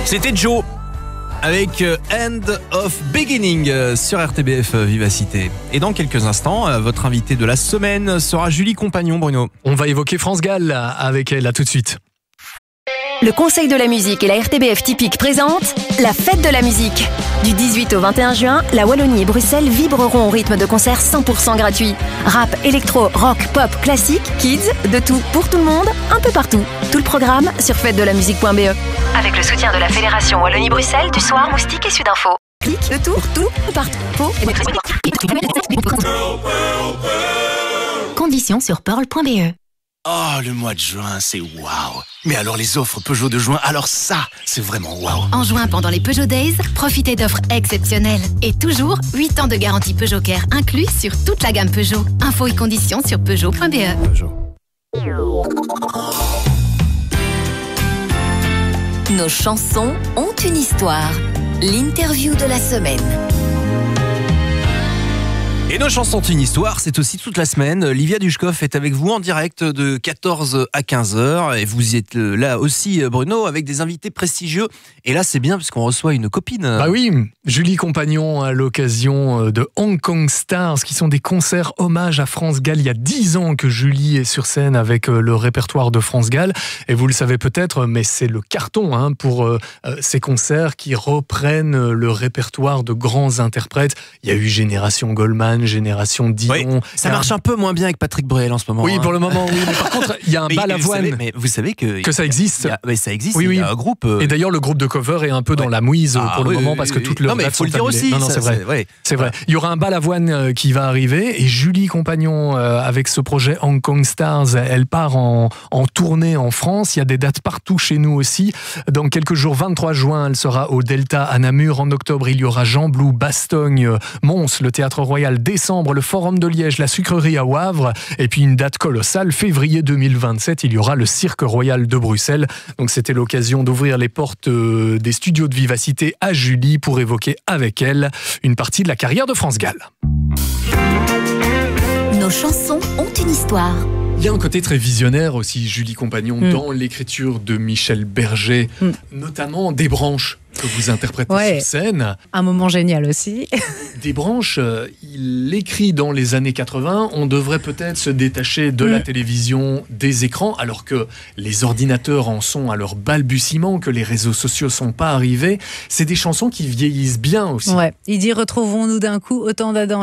C'était Joe avec End of Beginning sur RTBF Vivacité. Et dans quelques instants, votre invité de la semaine sera Julie Compagnon, Bruno. On va évoquer France Gall avec elle, à tout de suite. Le Conseil de la musique et la RTBF Typique présentent la fête de la musique. Du 18 au 21 juin, la Wallonie et Bruxelles vibreront au rythme de concerts 100% gratuits. Rap, électro, rock, pop, classique, kids, de tout pour tout le monde, un peu partout. Tout le programme sur fêtedelamusique.be. Avec le soutien de la Fédération Wallonie-Bruxelles, du Soir, Moustique et Sudinfo. Clique, de tout, partout. Conditions sur pearl.be. Oh, le mois de juin, c'est waouh. Mais alors les offres Peugeot de juin, alors ça, c'est vraiment waouh. En juin, pendant les Peugeot Days, profitez d'offres exceptionnelles. Et toujours, 8 ans de garantie Peugeot Care inclus sur toute la gamme Peugeot. Infos et conditions sur peugeot.be. Nos chansons ont une histoire. L'interview de la semaine. Et nos chansons ont une histoire, c'est aussi toute la semaine. Livia Dushkov est avec vous en direct de 14 à 15h. Et vous êtes là aussi, Bruno, avec des invités prestigieux. Et là, c'est bien puisqu'on reçoit une copine. Bah oui, Julie Compagnon à l'occasion de Hong Kong Stars, qui sont des concerts hommage à France Gall. Il y a 10 ans que Julie est sur scène avec le répertoire de France Gall. Et vous le savez peut-être, mais c'est le carton pour ces concerts qui reprennent le répertoire de grands interprètes. Il y a eu Génération Goldman, Génération Dion. Oui, ça marche un peu moins bien avec Patrick Bruel en ce moment. Oui, pour le moment, oui. Mais par contre, il y a un balavoine. Mais vous savez que ça existe. Ça existe, oui. Il y a un groupe. Et d'ailleurs, le groupe de cover est un peu dans la mouise pour le moment parce que toutes leurs dates sont annulées. Non, mais il faut le dire aussi. Non, c'est vrai. C'est vrai. Il y aura un balavoine qui va arriver et Julie Compagnon, avec ce projet Hong Kong Stars, elle part en tournée en France. Il y a des dates partout chez nous aussi. Dans quelques jours, 23 juin, elle sera au Delta à Namur. En octobre, il y aura Jean Blou, Bastogne, Mons, le Théâtre Royal. Décembre, le Forum de Liège, la Sucrerie à Wavre. Et puis une date colossale, février 2027, il y aura le Cirque Royal de Bruxelles. Donc c'était l'occasion d'ouvrir les portes des studios de Vivacité à Julie pour évoquer avec elle une partie de la carrière de France Gall. Nos chansons ont une histoire. Il y a un côté très visionnaire aussi, Julie Compagnon, dans l'écriture de Michel Berger, notamment Des branches que vous interprétez sur scène. Un moment génial aussi. Des branches, il écrit dans les années 80, on devrait peut-être se détacher de la télévision, des écrans, alors que les ordinateurs en sont à leur balbutiement, que les réseaux sociaux sont pas arrivés. C'est des chansons qui vieillissent bien aussi. Ouais. Il dit « Retrouvons-nous d'un coup autant d'Adam